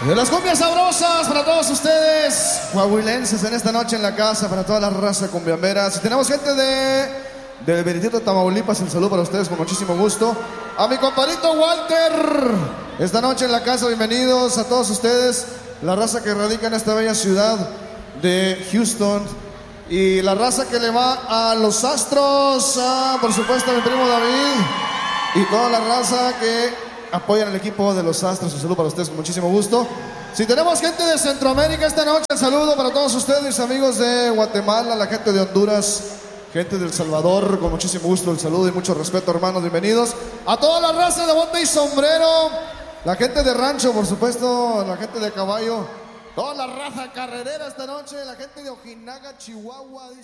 De las cumbias sabrosas para todos ustedes, coahuilenses en esta noche en la casa, para toda la raza cumbiambera. Si tenemos gente del Veredicto de Tamaulipas, un saludo para ustedes con muchísimo gusto. A mi compadrito Walter, esta noche en la casa, bienvenidos a todos ustedes, la raza que radica en esta bella ciudad de Houston. Y la raza que le va a los Astros, por supuesto a mi primo David y toda la raza que apoyan al equipo de los Astros. Un saludo para ustedes con muchísimo gusto. Si tenemos gente de Centroamérica esta noche, un saludo para todos ustedes, amigos de Guatemala, la gente de Honduras, gente de El Salvador, con muchísimo gusto el saludo y mucho respeto, hermanos, bienvenidos. A toda la raza de bote y sombrero, la gente de rancho, por supuesto, la gente de caballo, toda la raza carrerera esta noche, la gente de Ojinaga, Chihuahua.